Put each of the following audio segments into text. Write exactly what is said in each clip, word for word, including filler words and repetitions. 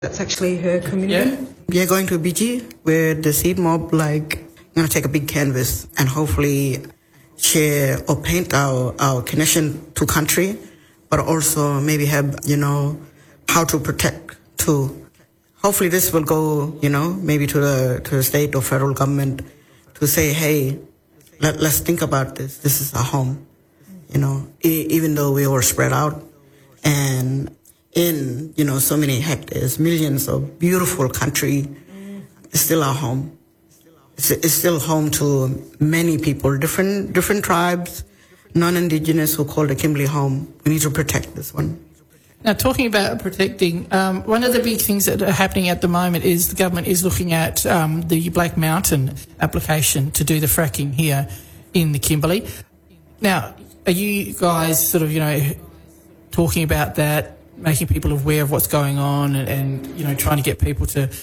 That's actually her community. Yeah. We are going to B G, where the seed mob, like, going to take a big canvas and hopefully share or paint our, our connection to country, but also maybe have, you know, how to protect too. Hopefully this will go, you know, maybe to the to the state or federal government to say, hey, let, let's think about this. This is our home, you know, e- even though we were spread out and in, you know, so many hectares, millions of beautiful country, it's still our home. It's, it's still home to many people, different different tribes, non-indigenous who call the Kimberley home. We need to protect this one. Now, talking about protecting, um, one of the big things that are happening at the moment is the government is looking at um, the Black Mountain application to do the fracking here in the Kimberley. Now, are you guys sort of, you know, talking about that, making people aware of what's going on and, and you know, trying to get people to,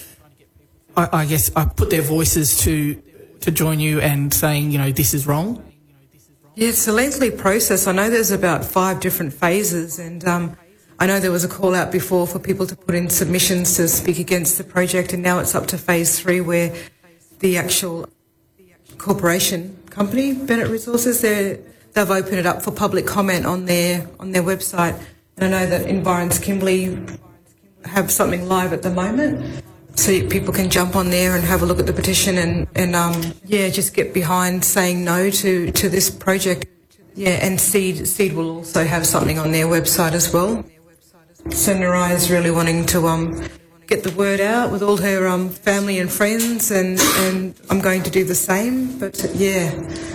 I, I guess, I put their voices to to join you and saying, you know, this is wrong? Yeah, it's a lengthy process. I know there's about five different phases, and um, I know there was a call out before for people to put in submissions to speak against the project, and now it's up to phase three where the actual corporation company, Bennett Resources, they're, they've opened it up for public comment on their on their website. And I know that Environs Kimberley have something live at the moment, so people can jump on there and have a look at the petition and, and um, yeah, just get behind saying no to, to this project. Yeah, and Seed Seed will also have something on their website as well. So Narai is really wanting to um, get the word out with all her um, family and friends, and, and I'm going to do the same. But yeah,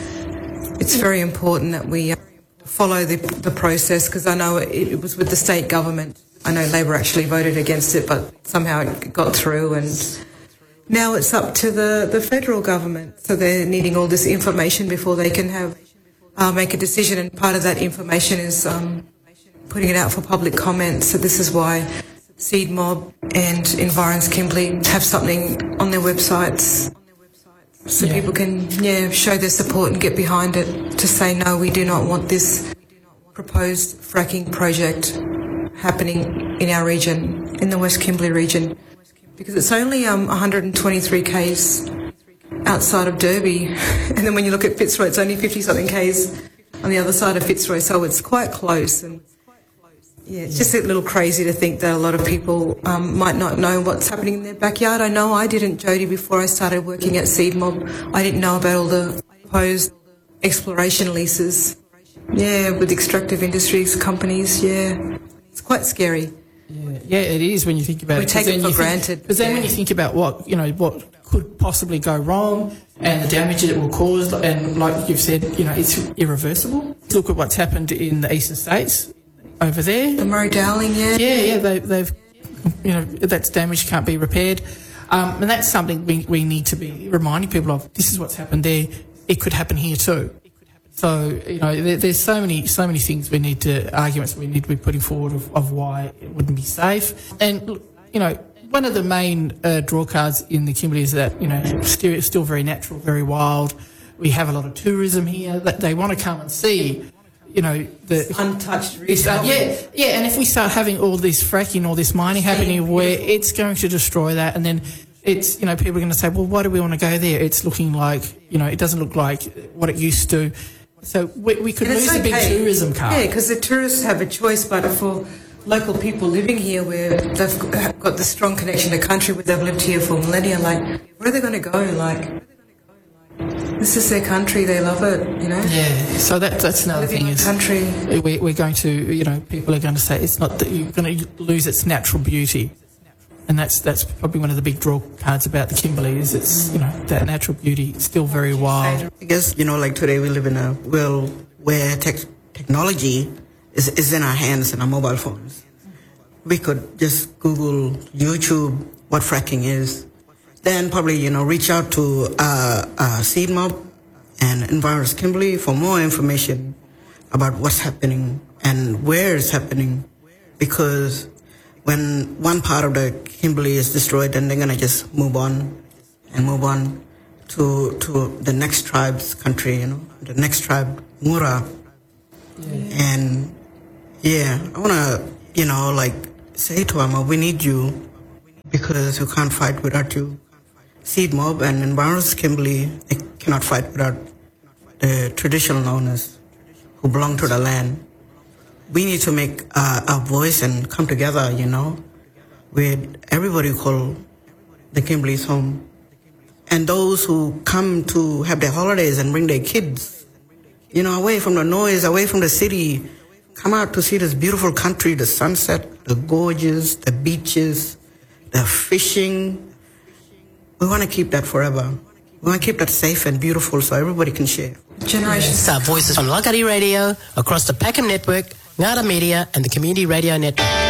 it's very important that we uh, follow the, the process, because I know it, it was with the state government. I know Labor actually voted against it, but somehow it got through, and now it's up to the, the federal government. So they're needing all this information before they can have uh, make a decision, and part of that information is um, putting it out for public comment. So this is why Seed Mob and Environs Kimberley have something on their websites, so Yeah. people can yeah show their support and get behind it to say, no, we do not want this proposed fracking project happening in our region, in the West Kimberley region, because it's only um, one hundred twenty-three kays outside of Derby, and then when you look at Fitzroy, it's only fifty something kays on the other side of Fitzroy, so it's quite close. And yeah, it's just a little crazy to think that a lot of people um, might not know what's happening in their backyard. I know I didn't, Jody, before I started working at Seed Mob. I didn't know about all the proposed exploration leases. Yeah, with extractive industries companies, yeah. It's quite scary. Yeah, yeah, it is when you think about We it. take it for granted. Because then Yeah. when you think about what, you know, what could possibly go wrong and the damage that it will cause, and like you've said, you know, it's irreversible. Look at what's happened in the eastern states over there. The Murray Dowling, yeah. Yeah, yeah, they, they've, you know, that's damage can't be repaired. Um, and that's something we, we need to be reminding people of. This is what's happened there. It could happen here too. So, you know, there, there's so many so many things we need to, arguments we need to be putting forward of, of why it wouldn't be safe. And, look, you know, one of the main uh, draw cards in the Kimberley is that, you know, it's still, it's still very natural, very wild. We have a lot of tourism here that they want to come and see, you know, the Untouched It's, uh, region. yeah, yeah, and if we start having all this fracking, all this mining happening, where it's going to destroy that, and then it's, you know, people are going to say, well, why do we want to go there? It's looking like, you know, it doesn't look like what it used to. So we, we could And it's lose a big okay. tourism card. Yeah, because the tourists have a choice, but for local people living here, where they've got the strong connection to country, where they've lived here for millennia, like, where are they going to go? Like, this is their country, they love it, you know? Yeah, so that, that's another Living thing in is country. we, we're going to, you know, people are going to say it's not that you're going to lose its natural beauty. And that's that's probably one of the big draw cards about the Kimberley is it's, you know, that natural beauty is still very wild. I guess, you know, like today we live in a world where tech technology is, is in our hands and our mobile phones. We could just Google, YouTube, what fracking is. Then probably, you know, reach out to uh, uh, Seed Mob and Environs Kimberley for more information about what's happening and where it's happening. Because when one part of the Kimberley is destroyed, then they're going to just move on and move on to to the next tribe's country, you know, the next tribe, Mura. Yeah. And, yeah, I want to, you know, like, say to Amma, we need you because you can't fight without you. Seed Mob and Environs Kimberley, they cannot fight without the traditional owners who belong to the land. We need to make uh, our voice and come together, you know, with everybody call the Kimberleys home. And those who come to have their holidays and bring their kids, you know, away from the noise, away from the city, come out to see this beautiful country, the sunset, the gorges, the beaches, the fishing. We want to keep that forever. We want to keep that safe and beautiful so everybody can share. Generations. Start Voices on Lakari Radio, across the Packham Network, Ngara Media and the Community Radio Network.